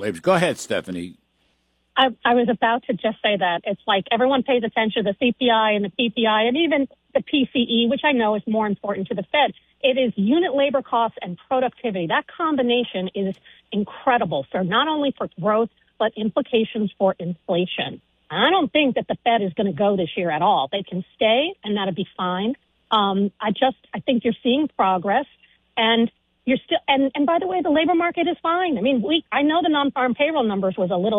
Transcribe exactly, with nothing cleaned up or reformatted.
labor. Go ahead, Stephanie. I, I was about to just say that. It's like everyone pays attention to the C P I and the P P I and even the P C E, which I know is more important to the Fed. It is unit labor costs and productivity. That combination is incredible for not only for growth, but implications for inflation. And I don't think that the Fed is going to go this year at all. They can stay, and that'll be fine. Um, I just, I think you're seeing progress, and you're still, and, and by the way, the labor market is fine. I mean, we, I know the non-farm payroll numbers was a little